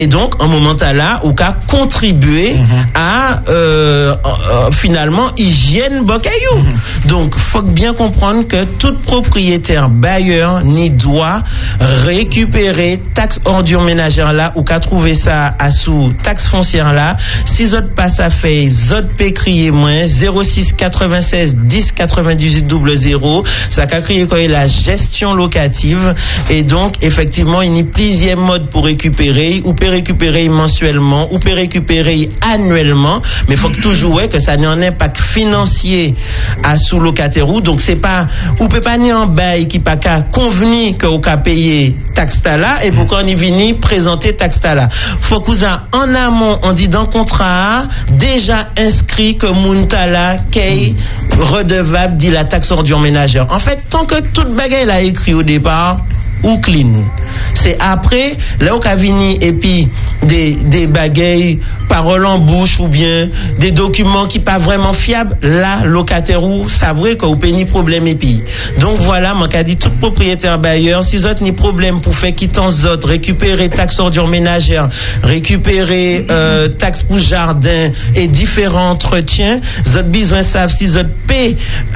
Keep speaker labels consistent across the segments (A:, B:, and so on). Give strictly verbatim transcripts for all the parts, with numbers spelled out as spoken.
A: Et donc, en moment là, ou qu'à contribuer mm-hmm. à euh, euh, finalement hygiène bokayou. Mm-hmm. Donc, faut bien comprendre que tout propriétaire bailleur n'y doit récupérer taxe ordure ménagère là ou qu'à trouver ça à sous taxe foncière là. Si zot passe à fait, zot peut crier moins zéro six quatre-vingt-seize dix quatre-vingt-dix-huit zéro zéro. Ça qu'a crié quoi la gestion locative. Et donc, effectivement, il y a plusieurs modes pour récupérer ou peut récupérer mensuellement ou peut récupérer annuellement, mais il faut que toujours ouais, que ça ait un impact financier à sous locataire ou donc c'est pas ou peut pas ni en bail qui pas qu'à convenir que ou qu'à payer taxe là et pour qu'on y vienne présenter taxe là. Faut que ça en amont on dit dans contrat déjà inscrit que Muntala qu'est redevable dit la taxe ordure ménagère. En fait, tant que toute bagaille là écrit au départ ou clean. C'est après, là où qu'a vini et puis des, des bagailles, paroles en bouche ou bien des documents qui pas vraiment fiables, là, locataire ou, ça vrai qu'on peut ni problème et puis. Donc voilà, moi qu'a dit tout propriétaire bailleur, si autres ni problème pour faire quittance autres, récupérer taxe ordure ménagère, récupérer, euh, taxe pour jardin et différents entretiens, autres besoin savent si autres paient,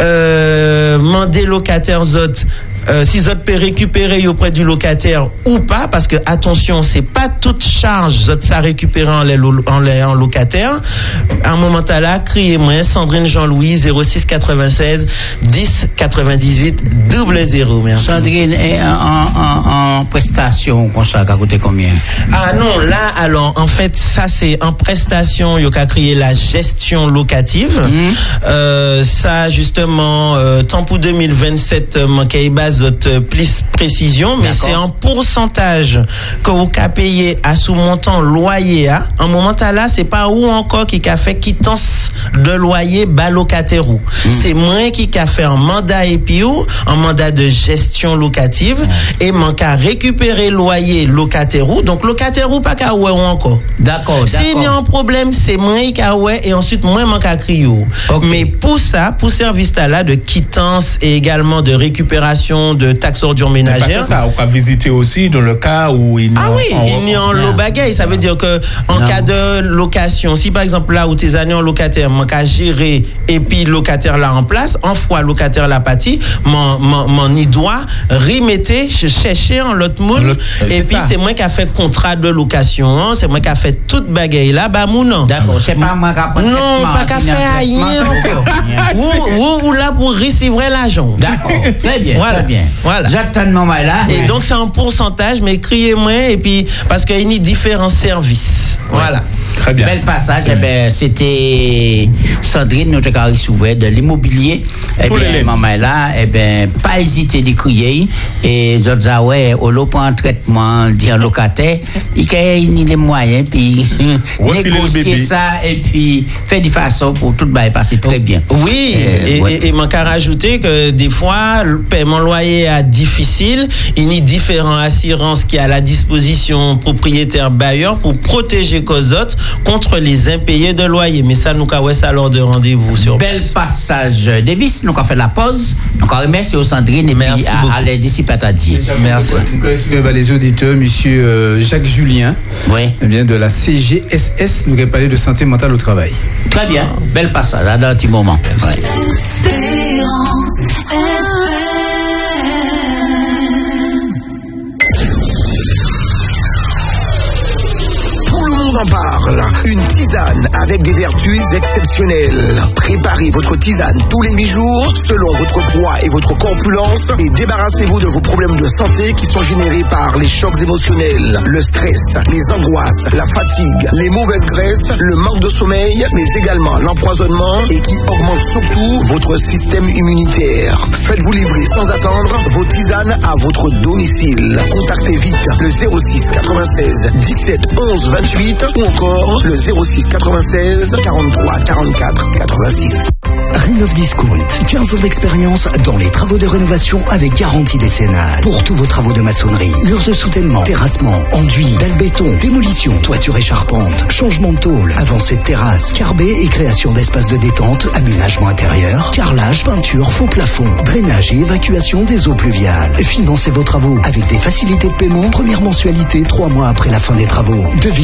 A: euh, mander locataires autres, Euh, si vous peut récupérer auprès du locataire ou pas, parce que attention, c'est pas toute charge vous ça récupérer en, les, en, les, en locataire. À un moment là, criez-moi Sandrine Jean-Louis zéro six quatre-vingt-seize dix quatre-vingt-dix-huit zéro zéro. Merci.
B: Sandrine, et en, en, en prestation, ça a coûté combien?
A: Ah non, là alors en fait ça c'est en prestation, il y a crié la gestion locative. Mmh. Euh, ça justement, euh, temps pour deux mille vingt-sept, manquait base plus précision, mais D'accord. c'est en pourcentage que vous avez payé à sous montant loyer. Hein. En moment là, c'est pas où encore qui a fait quittance de loyer bas locataire. Mm. C'est moi qui a fait un mandat et puis ou un mandat de gestion locative mm. et manque à récupérer loyer locataire. Donc locataire ou pas qu'à ouais ou encore.
B: D'accord.
A: S'il y a un problème, c'est moi qui a ouais et ensuite moi manque à crier. Okay. Mais pour ça, pour service là de quittance et également de récupération de taxes ordures ménagères.
C: Ça, on va visiter aussi dans le cas où il n'y a
A: Ah oui, il y a un lot bagaille. Ça veut dire que en non. cas de location, si par exemple là où tes années en locataire, man ka gérer et puis locataire là en place, en fois locataire là parti, mon mon mon y doit remettre chercher en l'autre monde et puis ça. C'est moi qui a fait contrat de location, c'est moi qui a fait toute bagaille là bah mon non.
B: D'accord, c'est pas moi qui a
A: fait Non, pas qu'à faire rien. Ou ou là pour recevoir l'argent.
B: D'accord. Très bien.
A: Voilà.
B: Très bien.
A: Voilà.
B: J'attends le moment là.
A: Et ouais. donc c'est un pourcentage, mais criez-moi et puis parce qu'il y a différents services. Ouais. Voilà.
C: Très bien.
B: Bel passage. Eh ben, c'était Sandrine, notre carrière ouverte de l'immobilier. Eh bien, maman là, eh ben, pas hésiter de crier. Et d'autres, ouais, au lot pour un traitement, dire locataire, il y a les moyens, puis négocier ça et puis faire de façon pour tout le bail passer très bien.
A: Oui, euh, et, ouais. et, et m'en qu'à rajouter que des fois, le paiement loyer est difficile, il y a différentes assurances qui à la disposition propriétaire bailleur pour protéger les autres contre les impayés de loyer. Mais ça, nous avons ça lors de rendez-vous sur
B: Bel place. Passage, Davis. Nous avons fait la pause. Nous avons remercié au Sandrine et
A: merci
B: puis à, à l'aide d'ici Patadier.
C: Merci.
D: Bah, les auditeurs, monsieur euh, Jacques Julien,
B: oui.
D: eh bien, de la C G S S, nous avons parlé de santé mentale au travail.
B: Très bien. Bel passage. À un petit moment. Ouais.
E: En parle. Une tisane avec des vertus exceptionnelles. Préparez votre tisane tous les huit jours selon votre poids et votre corpulence et débarrassez-vous de vos problèmes de santé qui sont générés par les chocs émotionnels, le stress, les angoisses, la fatigue, les mauvaises graisses, le manque de sommeil, mais également l'empoisonnement et qui augmente surtout votre système immunitaire. Faites-vous livrer sans attendre vos tisanes à votre domicile. Contactez vite le zéro six quatre-vingt-seize dix-sept onze vingt-huit ou encore le zéro six quatre-vingt-seize quarante-trois quarante-quatre quatre-vingt-six. Rénov Discount. quinze ans d'expérience dans les travaux de rénovation avec garantie décennale. Pour tous vos travaux de maçonnerie, murs de soutènement, terrassement, enduit, dalle béton, démolition, toiture et charpente, changement de tôle, avancée de terrasse, carbet et création d'espaces de détente, aménagement intérieur, carrelage, peinture, faux plafond, drainage et évacuation des eaux pluviales. Financez vos travaux avec des facilités de paiement, première mensualité trois mois après la fin des travaux. Devis